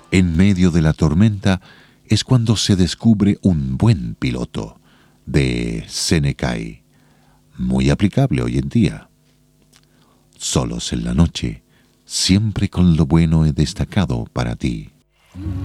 En medio de la tormenta es cuando se descubre un buen piloto, de Senecay, muy aplicable hoy en día. Solos en la noche, siempre con lo bueno he destacado para ti.